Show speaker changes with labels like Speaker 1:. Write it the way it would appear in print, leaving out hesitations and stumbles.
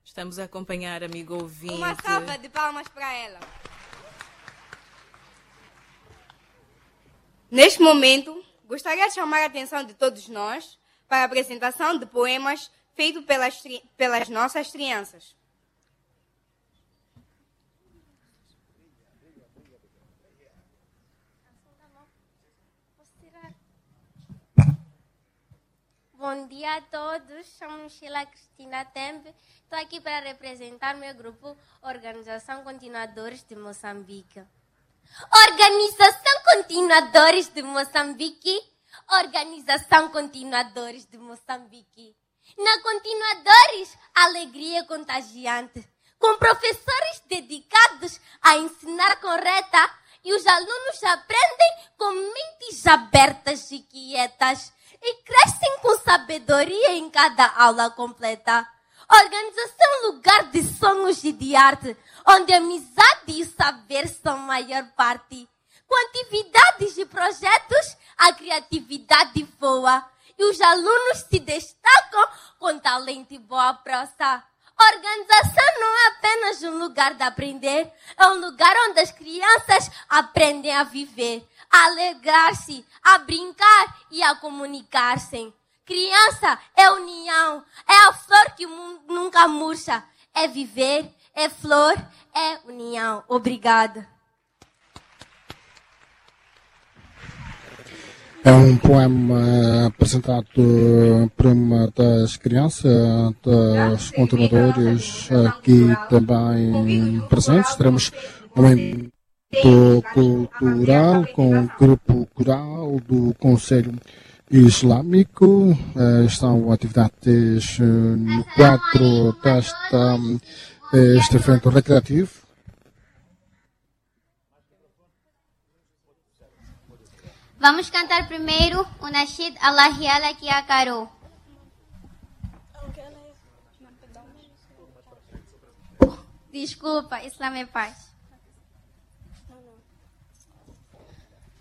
Speaker 1: Estamos a acompanhar, amigo ouvinte.
Speaker 2: Uma salva de palmas para ela. Neste momento, gostaria de chamar a atenção de todos nós para a apresentação de poemas feito pelas nossas crianças.
Speaker 3: Bom dia a todos, chamo-me Sheila Cristina Tembe. Estou aqui para representar meu grupo Organização Continuadores de Moçambique. Organização Continuadores de Moçambique. Organização Continuadores de Moçambique. Na Continuadores, alegria contagiante, com professores dedicados a ensinar correta, e os alunos aprendem com mentes abertas e quietas e crescem com sabedoria em cada aula completa. Organização lugar de sonhos e de arte, onde a amizade e o saber são maior parte. Com atividades e projetos, a criatividade voa e os alunos se destacam com talento e boa prosa. Organização não é apenas um lugar de aprender, é um lugar onde as crianças aprendem a viver, a alegrar-se, a brincar e a comunicar-se. Criança é união, é a flor que nunca murcha, é viver, é flor, é união. Obrigada.
Speaker 4: É um poema apresentado por uma das crianças, dos continuadores aqui também presentes. Teremos um momento cultural com o grupo coral do Conselho Islâmico. Estão atividades no quadro deste evento recreativo.
Speaker 5: Vamos cantar primeiro o Nasheed Allah Yala Kiakaro. Desculpa, Islam é paz.